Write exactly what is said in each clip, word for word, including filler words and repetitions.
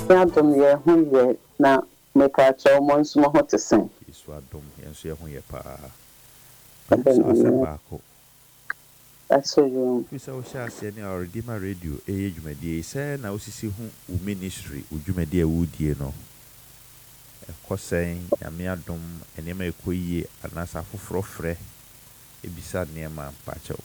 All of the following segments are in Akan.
Yadom ye hu ye na meka cha omo nso mo hotesen. Isu adom yenso ye hu ye pa. So baako. That's you. Fisa o sha ase ni already ma radio eye dwumadi say na osisi hu u ministry u dwumadi e wudie no. Ekosen yame adom enema ekoyie anasa foforo frɛ ebisa nema pacho.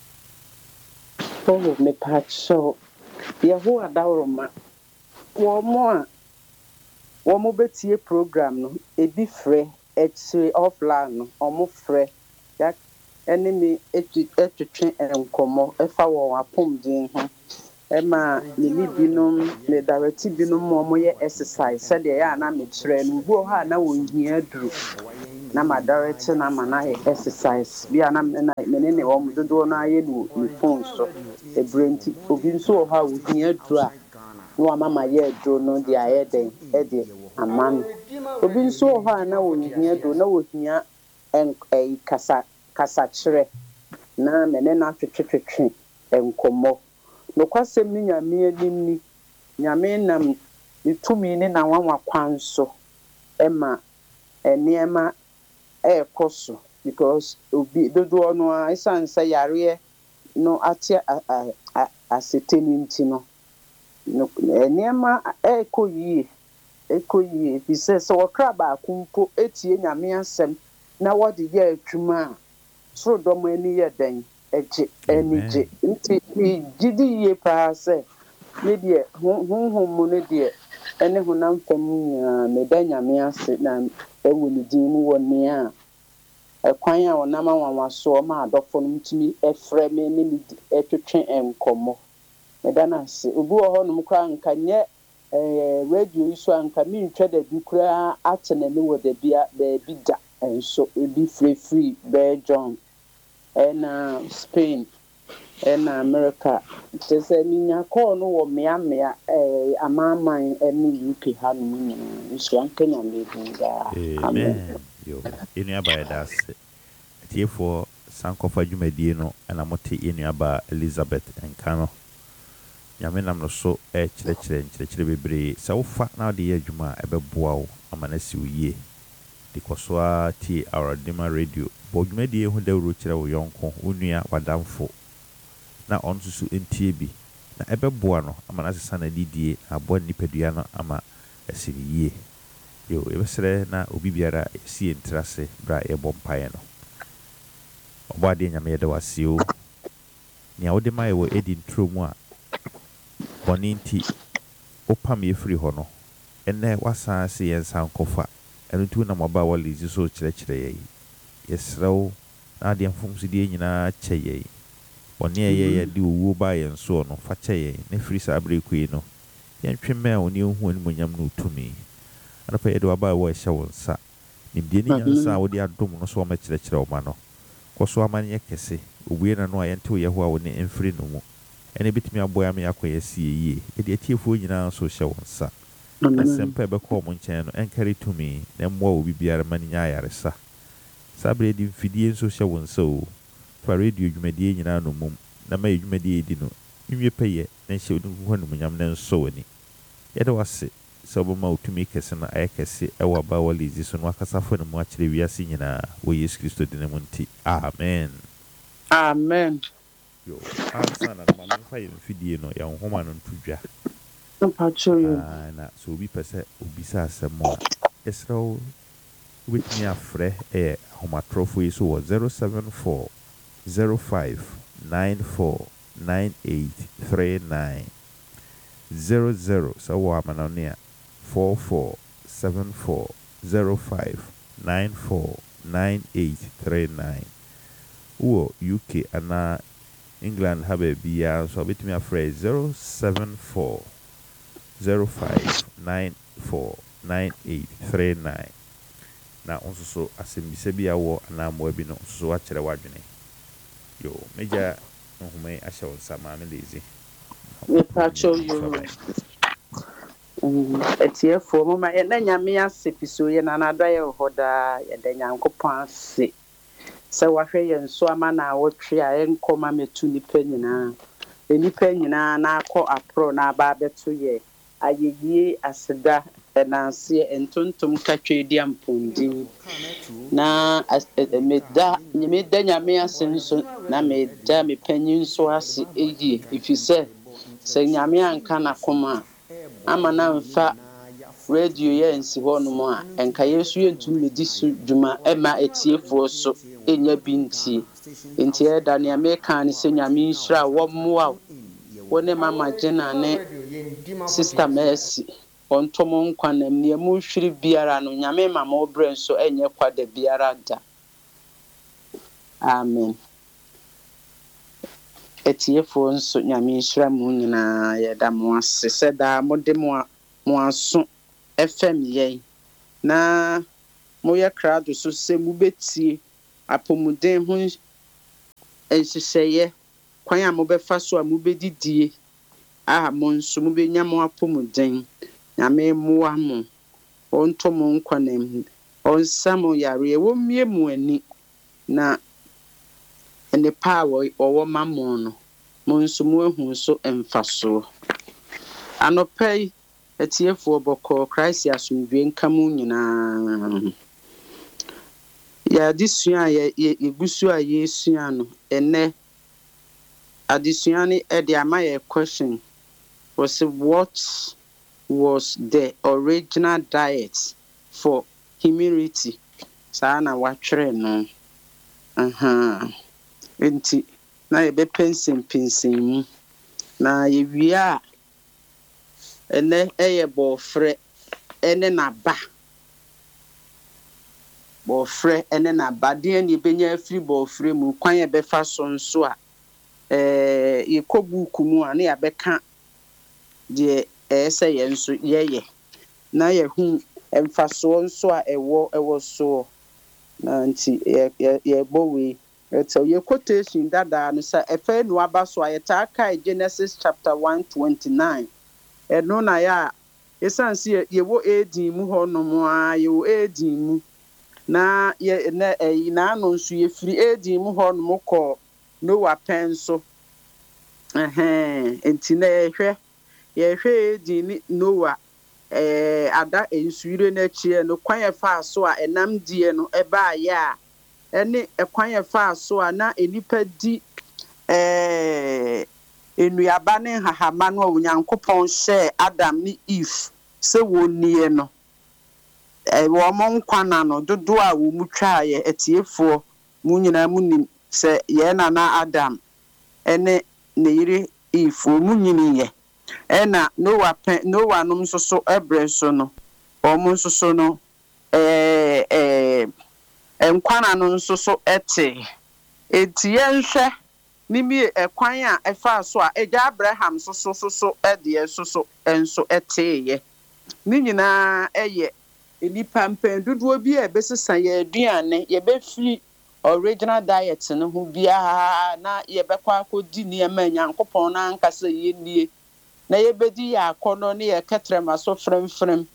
Oh me pacho. Yeho adawroma. Wo mo a wo mo betie program no ebi frɛ exre offline no omo frɛ ya enemy etwetwe enkomo efa wo apomdin ho ema ne libinom ne directive binom mo ye exercise said ya na me kyerɛ no bu ha na wo hia duru na ma directive na ma na exercise bia na me ne ne wo dodo na aye no ni phone so e brenti obi nso ha wo hia duru a no mama ye duru no dia aye den e de aman obi nso ha na wo hia duru na wo hia en e kasa kasa kyerɛ na me ne na twetwetwe enkomo no kwasem ni nyame anim ni nyame nam itumi ni na wanwa kwan so ema eniema e koso because obi dodo no isan say yare no ate aseteni nti no eniema e koyie e koyie bi se so wakra ba kumpo etie nyame asem na wodi ye atwuma so do mo ani ye den eje enije nti gidi ye pa se ne de honhom mu ne de ene honam fam me da nyame ase na ewo ni din mu woni a ekwan a wonam anwanwa so ma adofo no mtumi efre me ne mi etwetwe enkomo me da na se obi wo ho no mkra nka nye eh radio iso anka mi ntwa da bi kura atene ne wo da bia da bi da enso ebi free free be John ena Spain ena America tese minya call no wo mea mea eh amaman eni U K ha no nyina nso anka nya me dinga amen yo enu aba das tiefo sankofa dwumadie no ana mote enu aba Elizabeth enkano nyame nam no so e kire kire kire kire bebre sa wofa na de ye adwuma ebeboa wo amana si uye dikosoa ti our dema radio bo dwumadie hu dawro kire wo yonko onua wadamfo na onsusu entie bi na ebeboa no amana sesa na didie abo nipadua no ama asiriye yo ebesere na obi biara esi entrase bra e bompae no obo ade nyame yede wasio ni awode mai wo edi ntromu a boninti opam ye free ho no enne wasan se yensan kofa enu tu na moba wali so kire kire ye yesrew na ade mfomso die nyina kyeye oni eye ye di owo ba ye nso no fa kyeye ne free sa abrekui no yentwemme oni ohu ani monyam no tumi anapa ye de waba wo ehye wonsa nimdie ni nyansa wo de adom no so ma kire kire o ma no koso amanye kese obuye na no ayente wo ye ho a wo ne emfiri no mu ene bitimi aboya me akoye sie ye de atiefo nyina so hye wonsa asempa be ko mo nchen no enkari tumi na mmo obi biara mani nya yaresa sabre di mfidie nso hye wonsa o fa radio dwumadie nyina no mum na ma dwumadie di no nwie peye na hye odun ho no munyam na nso wani yede wase sabo ma otumi kese na ayekese ewa ba walizi so no akasafo ne mu akire wiase nyina wo Yesu Kristo dine mu nti amen amen yo ansana na mama fa yemfidie no ya nhoma no ntudwa mpacho yo ah na so obi pese obi sa asemo esrawo with me afre eh homatrofo yi so zero seven four zero five nine four nine eight three nine zero zero so wa manonia four four seven four zero five nine four nine eight three nine wo U K ana England have a bia so bit me afraid zero seven four zero five nine four nine eight three nine na onso so asembise bia wo ana mo bi no so a kire wadwene yo meja nhome ahye won sama me lezi me pacho yo um etiefo mo ma ye na nyame asepiso ye na na daye hoda ye da nyankopon ase se wahwe ye nso ama na wotwe a enkoma metu nipa nyina enipa nyina na akọ apro na aba beto ye ayeye aseda enanse entontom katwe di ampondin na meda meda nyame ase nso na meda me panyin so ase eye ifise se nyame anka na koma ama na mfa radio ye nsi ho no mo a enka yesu yentum medi so dwuma ema etiefo so enya binti enti e da ne me kan se nyame nhira wo moa wone mama jena ne sister Mercy ontomo nkwanam ne mu hwiri biara no nyame mama obre so enye kwada biara da amen etiefo nso nyame nhira mu nyina ye da mo ase se da mo de mo mo aso fm ye na mo ye crowd so se mu betie apomuden ho enhyehyeye kwan a mo befa so a mo bedidie ah mo nso mo benya mo apomuden nyame moa mo onto mo nkwanam onsamo yare wo mie mu ani na ene pa wo wo mamo no mo nso mo ehu so emfaso anopai etiefo boko Christ asumdwe nkamu nyina ya disua ya egusu a yesua no ene adisuani e de amaye question was what was the original diet for humility sana watwere no aha enti na ye be pensin pensin mu na ye wia ene eye bofre ene na ba bofre ene na ba de ni benya afri bofre mu kwan ye be fa so nso a eh ye kobuku mu a na ya beka de ese ye nso yeye na ye hu emfaso nso a ewo ewo so na nti ye ye bowe eto ye quotation dada no sa efe no aba so ayeta kai Genesis chapter one twenty-nine eno na ya esanse ye wo edin mu ho no mo a ye wo edin mu na ye na eh na no nso ye firi edin mu ho no mo ko Noah penso eh enti na ye hwe ye hwe edin Noah eh ada ensuire na chie no kwan ye fa so a enam die no eba ya ene ekwan ye fa so a na enipa di eh enuaba ne hahama no onyankopon hye Adam ni Eve se wonie no eh wo mo nkwana no dodo a wo mutwa ye etiefo mu nyina mu nim se ye na na Adam ene ne yire Eve wo mu nyini ye ena Noah pen Noah no nso so ebre so no omo nso so no eh eh enkwana no nso so ete enti ye nhwe nimi ekwan a efa so a eja Abraham so so so so ede so so enso eteye ni nyina eye enipa mpenduduo bi e besesa ye aduane ye befiri original diet no ho bia na ye bekwa akodi ni ema nyankopon na ankasa ye nie na ye bedi ya akono ne ye ketrema so frem frem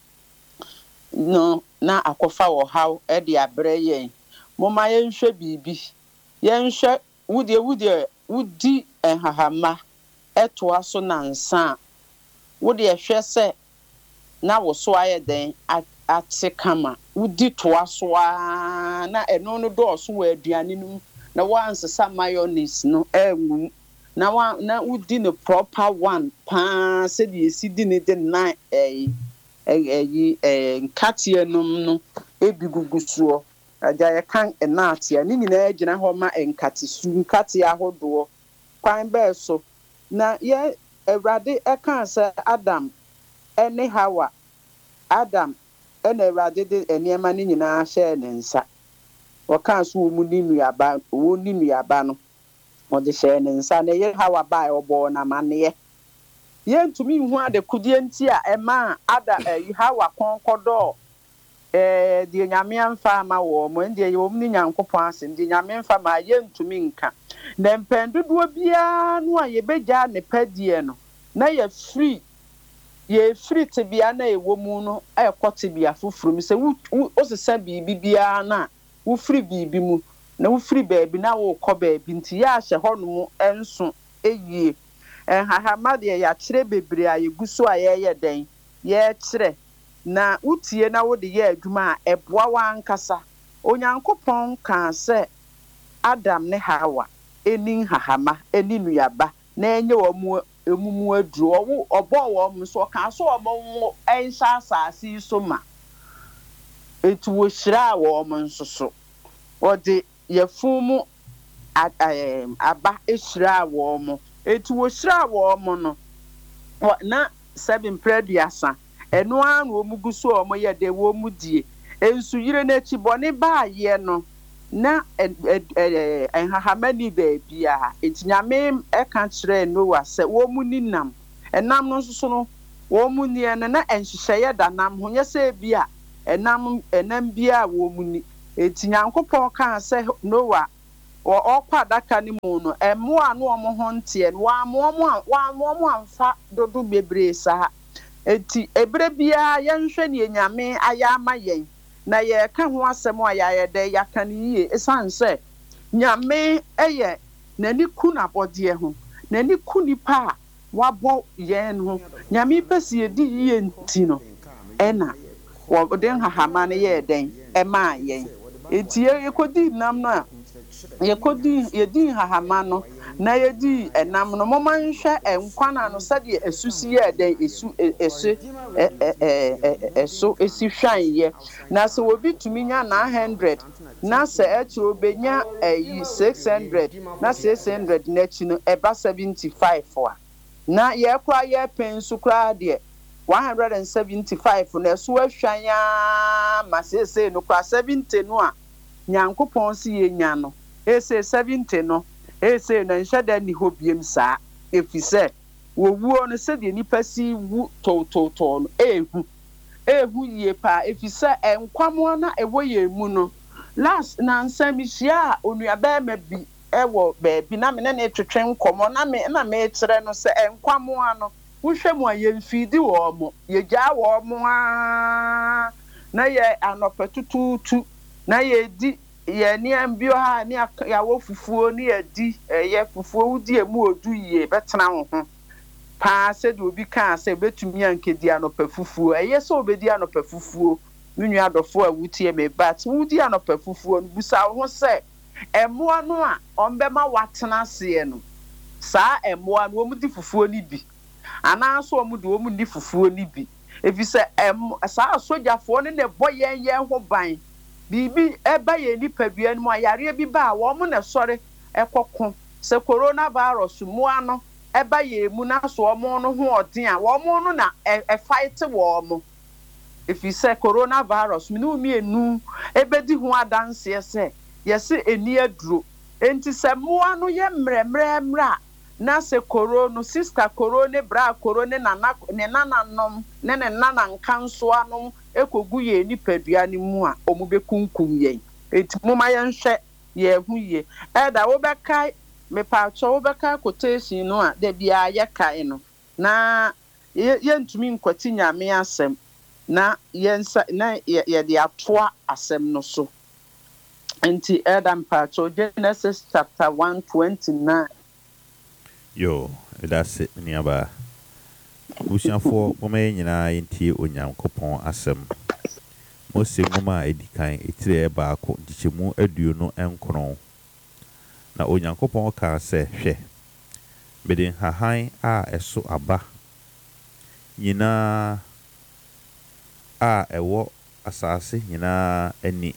no na akofa wo haw e de abre ye moma ye nhwe bibi ye nhwe wudie wudie wudi enhahama eto aso na nsa wudie hwe se na wo so aye den ate kama wudi to aso na eno no do so wa aduane no na wansesa mayonnaise no emu na wa na wudi no proper one pa se de esidi ne de na eh eh eh nkatie nom no ebigugusuo aja ye kan enatia ni nyina agina ho ma enkate su nkate ahodo kwan be so na ye Ewrade eka se Adam ene Hawa Adam ene Ewrade de eniema ni nyina hye ne nsa oka so mu ni nuaba wo ni nuaba no o de hye ne nsa na ye Hawa ba obo na mane ye ntumi hu ade kudie nti a ema ada Hawa konkodo eh die nyame amfa ma wo mo ndie ye wo ni nyankopon ase ndie nyame amfa ma ye ntumi nka na mpenduduo bia no a ye beja ne padie no na ye free ye free te bia na e wo mu no e kote bia fufuru se wo sesa bibi bia na wo free bibi mu na wo free baabi na wo kɔ baabi nti ya hye hɔ no enso eyie eh hahama de ya kire bebre a ye guso a ye ye den ye kyerɛ na utie na wo de ye adwuma a eboa wa ankasa onyankopɔn ka sɛ Adam ne Hawa eni hahama eni nuaba na enye omu emumu aduru owo obɔ wo mu so ka so omo ensa asase so ma etu wo hyira wo mu nsoso ode yefumu aba ehyira wo mu etu wo hyira wo mu no na seven preduasa eno an wo mu guso omo ye de wo mu die ensu yire na chi bone ba ye no na enhahamani baabia entinyame eka kire Noah se wo mu ninam enam no nsoso no wo mu nie na na enhyehyeye da nam ho nyese bia enam enam bia wo mu ni etinyankopɔn ka se Noah wo okwa daka ni mu no emoa no omo ho ntie no wa mo mo wa mo mo amfa dodo bebre sa eti ebre bia yenhwe ne enyame aya ama yen na ye ka ho asem a ya ye de ya kan yi esan se nyame eye nani ku na bode ho nani ku nipa wabo yen ho nyame pese edi yi nti no ena wo den hahama ne ye den e ma yen eti ye kodi nam no a ye kodi ye din hahama no na ye di enam no mo man hwe enkwana no sade esusi ye den esu esu eso esi hwan ye na se obi tumi nya nine hundred na se echi obenya eh six hundred na six hundred na echi no eba seventy-five wa na ye kwa ye pensu kwa de one hundred seventy-five na so ahwan ya ma se se no kwa seventy no a nyankopon si ye nya no ese seventy no ese na nhada ni hobiem saa efise wo wuo no se de nipa si wu to to to no ehu ehu ye pa efise enkwamo na ewo ye mu no last na nsami hia onuaba ma bi ewo baabi na me na ne twetwe nkomo na me na me kire no se enkwamo ano wo hwemu aye mfidi wo mo ye gya wo mo a na ye anopetututu na ye di ye ni ambio ha ni ya wo fufuo ni edi ye fufuo udi emu odu ye betena ho ho pa se de obi kan se betumi ankedi anopa fufuo eye se obedi anopa fufuo nunu adofo a wutie me but wudi anopa fufuo busa ho se emoa no a ombema watena se no saa emoa no omudi fufuo ni bi ana so omudi omudi fufuo ni bi efi se em saa sojafo ne ne boyen yen ho ban bibi eba ye nipa bia no ayare bi ba wo mo na sore ekoko se coronavirus mu ano eba ye mu na so mo no ho odin a wo mo no na e fight wo mo efi se coronavirus mi no mi enu ebedi ho adanse se yese eni aduro enti se mo ano ye mremre mra na se corona sister corona bra corona na na ne nananom ne ne nanan kanso anom ekogu ye nipadua ni mu a omubekunkum yen enti moma ye nhwe ye hu ye eda wo bekai me pa cho wo bekai quotation no a de bia ye kai no na ye ntumi nkwati nyame asem na ye nsa na ye de atoa asem no so enti eda mpa cho Genesis chapter one twenty-nine. Yo, that's it, niaba. Busiafo moma nyina yintie onyankopon asem. Mose moma edikan etire baako dichemu aduonu enkron. Na onyankopon ka se hwe. Beden hahan a eso aba. Nyina a ewo asase nyina ani.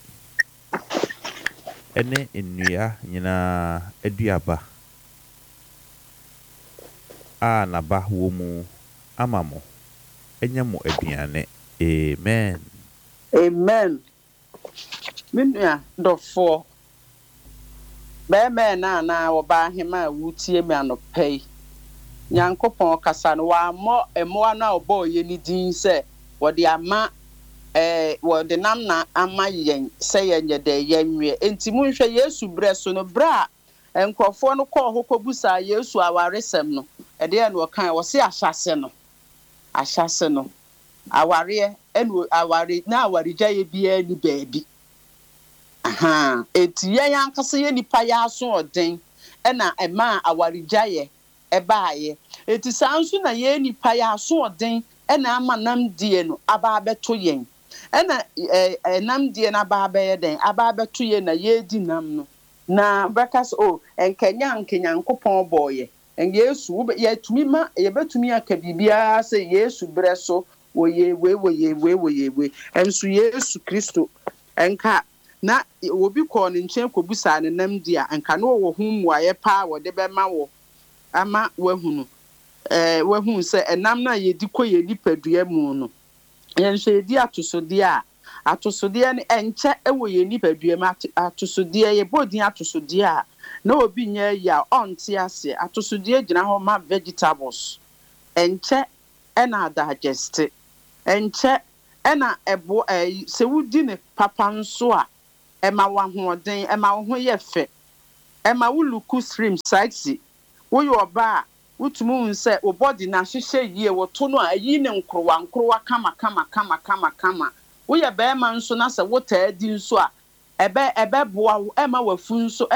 Ene nnua nyina aduaba. A na ba wo mu amamo enya mo aduane. Amen. Amen. Minua dofo be me na na oba hema wutie me anopei nyankopon kasa no wa mo emo na obo ye ni din se wode ama eh wode nam na ama yen se yenye de yenwe enti munhwe Yesu breso no bra enkrofo no kọ hokobusa Yesu awaresem no ede ya no kan wo se ahyase no ahyase no aware enu aware na aware gyaye bia ni baabi aha eti ye yankase ye nipa ya so oden ena ema aware gyaye ebaaye eti sanso na ye nipa ya so oden ɛna ama nam die no aba abɛto yɛn ɛna ɛɛ nam die na aba abɛyɛ den aba abɛto yɛn na yɛdi nam no na bɛka so o nkenya nkenyankopɔn bɔɔyɛ Yesu yɛtumi ma yɛbɛtumi aka biribiara sɛ Yesu brɛ so wɔyɛ we wɔyɛ we wɔyɛ we ɛnso Yesu Kristo ɛnka na obi kɔɔ ne nkyɛn kɔbusa ne nam di a nka no wɔ ho mmuayɛ paa wɔde bɛma wɔ ama wahunu ɛɛ wahunu sɛ ɛnam na yɛdi kɔ yɛ nipadua mu no yɛnso yɛdi atosodeɛ a atosodeɛ no ɛnkyɛ ɛwɔ yɛ nipadua mu atosodeɛ yɛbɔ din atosodeɛ a na obi nyɛ ya ɔnte ase atosodeɛ gyina hɔ ma vegetables ɛnkyɛ ɛna digest ɛnkyɛ ɛna ɛbo ɛyi sɛ wodi ne papa nso a ɛma wahoɔden ɛma wo ho yɛ fɛ ɛma wo luku slim sexy woyɛ ɔba a wotumi hu sɛ wo body na hyehyɛ yie woto no a ayi ne nkorowa nkorowa kama kama kama kama kama woyɛ bɛrima nso na sɛ wotaa di nso a ɛbɛ ɛbɛboa wo ɛma wafu nso